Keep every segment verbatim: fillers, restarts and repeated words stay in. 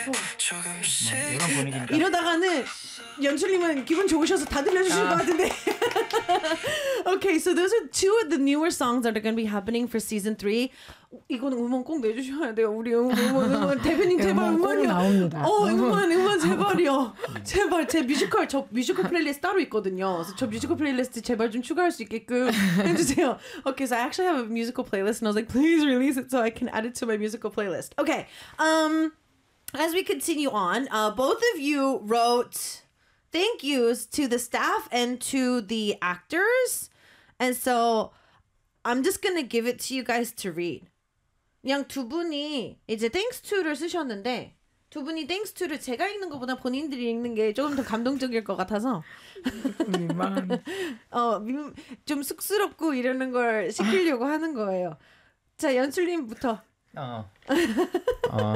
이런 분위기입니다. 이러다가는 연출님은 기분 좋으셔서 다 들려주실 아. 것 같은데. Okay, so those are two of the newer songs that are going to be happening for season three. 이거는 음원 꼭 내주셔야 돼요. 우리 음원, 음원, 음원 대표님 제발 음원이요. 어, 음원, 음원 제발이요. 제발 제 뮤지컬 저 뮤지컬 플레이리스트 따로 있거든요. 그래서 저 뮤지컬 플레이리스트 제발 좀 추가할 수 있게끔 해주세요. Okay, so I actually have a musical playlist, and I was like, please release it so I can add it to my musical playlist. Okay, um, as we continue on, uh, both of you wrote thank yous to the staff and to the actors, and so I'm just gonna give it to you guys to read. 그냥 두 분이 이제 thanks to를 쓰셨는데 두 분이 thanks to를 제가 읽는 것보다 본인들이 읽는 게 조금 더 감동적일 것 같아서 민망한 어, 민, 좀 쑥스럽고 이러는 걸 시키려고 하는 거예요. 자, 연출님부터. 어. 어.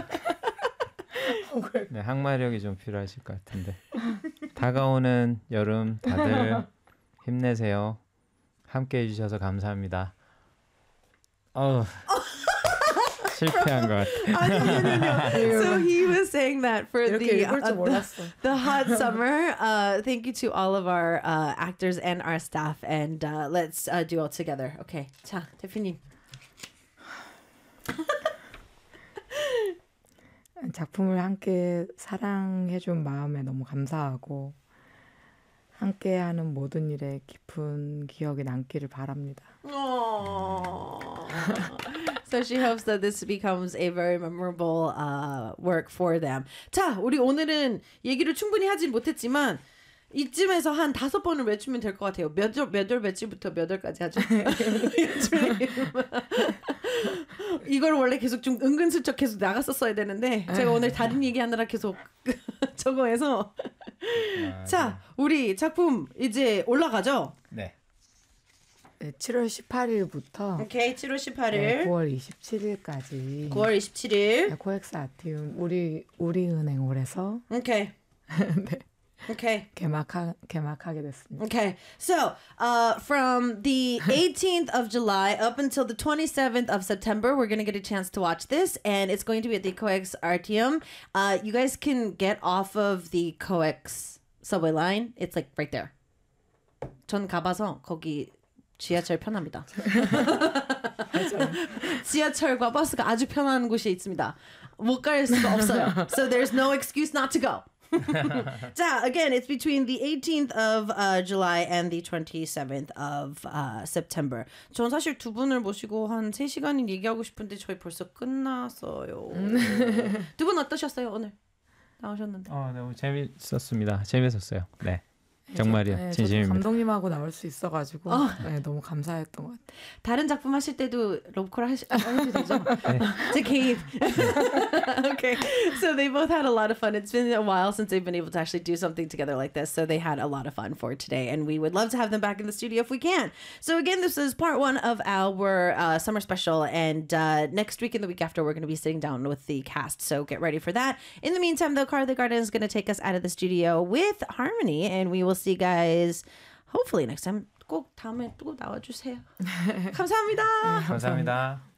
네, 항마력이 좀 필요하실 것 같은데. 다가오는 여름 다들 힘내세요. 함께 해주셔서 감사합니다. 어. 실패한 것 같아. So he was saying that for the uh, the, the hot summer. Uh, thank you to all of our uh, actors and our staff, and uh, let's uh, do all together. Okay, 자 대표님. 작품을 함께 사랑해준 마음에 너무 감사하고 함께하는 모든 일에 깊은 기억이 남기를 바랍니다. So she hopes that this becomes a very memorable uh, work for them. 자, 우리 오늘은 얘기를 충분히 하진 못했지만 이쯤에서 한 다섯 번을 외치면 될 것 같아요. 몇 월, 몇 월 며칠부터 몇 월까지 하죠? 이걸 원래 계속 좀 은근슬쩍 계속 나갔었어야 되는데 제가 오늘 다른 얘기하느라 계속 저거해서 아, 자, 네. 우리 작품 이제 올라가죠? 네. 네, 칠월 십팔일부터 오케이, 칠월 십팔일 네, 구월 이십칠일까지 구월 이십칠일 네, 코엑스 아티움 우리 우리은행홀에서 오케이. 네. Okay. 개막하, 개막하게 됐습니다. Okay. So, uh, from the eighteenth of July up until the twenty-seventh of September, we're going to get a chance to watch this, and it's going to be at the COEX Artium. Uh, you guys can get off of the COEX subway line. It's like right there. 전 가봐서 거기 지하철 편합니다. 지하철과 버스가 아주 편한 곳이 있습니다. 못 갈 수가 없어요. So there's no excuse not to go. 자, again, it's between the eighteenth of uh, July and the twenty-seventh of uh, September. 전 사실 두 분을 모시고 한 세 시간은 얘기하고 싶은데 저희 벌써 끝났어요. 두 분 어떠셨어요, 오늘? 나오셨는데. 어, 너무 재밌었습니다. 재밌었어요. 네. 정말이요. 네, 진심입니다. 감독님하고 나올 수 있어가지고 어. 네, 너무 감사했던 것 같아요. 다른 작품 하실 때도 롬콜 하시, 해도 되죠? 제 개인. Okay. So they both had a lot of fun. It's been a while since they've been able to actually do something together like this. So they had a lot of fun for today. And we would love to have them back in the studio if we can. So again, this is part one of our uh, summer special. And uh, next week and the week after, we're going to be sitting down with the cast. So get ready for that. In the meantime, though, Carly Garden is going to take us out of the studio with Harmony. And we will see you guys hopefully next time. 꼭 다음에 또 나와주세요. 감사합니다. 네, 감사합니다.